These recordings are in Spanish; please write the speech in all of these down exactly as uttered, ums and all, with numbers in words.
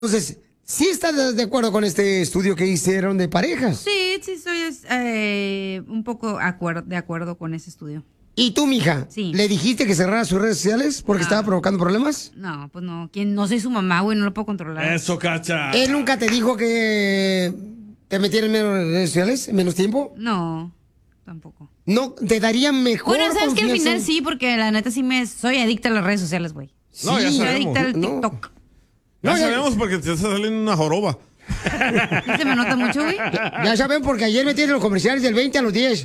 Entonces, ¿sí estás de acuerdo con este estudio que hicieron de parejas? Sí, sí, soy eh, un poco acuer- de acuerdo con ese estudio. ¿Y tú, mija? Sí. ¿Le dijiste que cerrara sus redes sociales porque No. estaba provocando problemas? No, pues no. ¿Quién? No soy su mamá, güey, no lo puedo controlar. Eso, Cacha. ¿Él nunca te dijo que te metieran en menos redes sociales, en menos tiempo? No, tampoco. ¿No te daría mejor Bueno, sabes que al confianza? final sí, porque la neta sí me soy adicta a las redes sociales, güey. No, ya Sí. Soy sabemos. adicta al No. TikTok. Ya No, ya- sabemos porque te está saliendo una joroba. ¿Sí se me nota mucho, güey? Ya saben, porque ayer metieron los comerciales del veinte a los diez.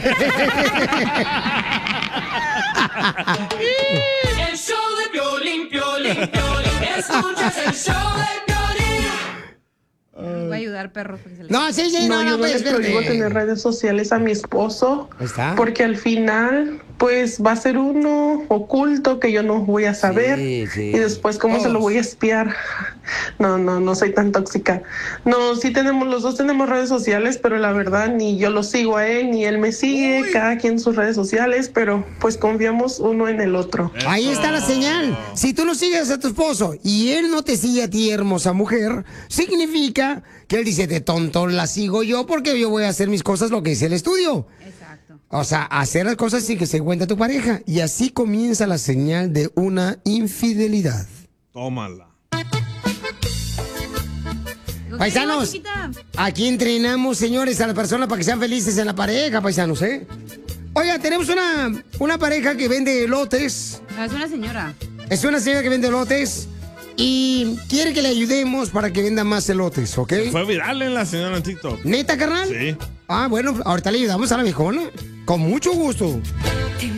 El show de Piolín, Piolín, Piolín. Escuchas el show de Piolín. Voy a ayudar, perros. porque se les- No, sí, sí, no, No, no, yo no pues, le prohíbo espérate. tener redes sociales a mi esposo. Ahí está. Porque al final, pues va a ser uno oculto que yo no voy a saber. Sí, sí. Y después, ¿cómo se lo Todos. voy a espiar? No, no, no soy tan tóxica. No, sí tenemos, los dos tenemos redes sociales, pero la verdad ni yo lo sigo a él, ni él me sigue, cada quien sus redes sociales, pero pues confiamos uno en el otro. Ahí está la señal. Si tú no sigues a tu esposo y él no te sigue a ti, hermosa mujer, significa que él dice, de tonto la sigo yo porque yo voy a hacer mis cosas lo que dice el estudio. Exacto. O sea, hacer las cosas sin que se cuente tu pareja. Y así comienza la señal de una infidelidad. Tómala. Paisanos, chiquita. aquí entrenamos, señores, a las personas para que sean felices en la pareja, paisanos, ¿eh? Oiga, tenemos una, una pareja que vende elotes. No, es una señora. Es una señora que vende elotes y quiere que le ayudemos para que venda más elotes, ¿ok? Fue viral en la señora en TikTok. ¿Neta, carnal? Sí. Ah, bueno, ahorita le ayudamos a la viejona. Con mucho gusto.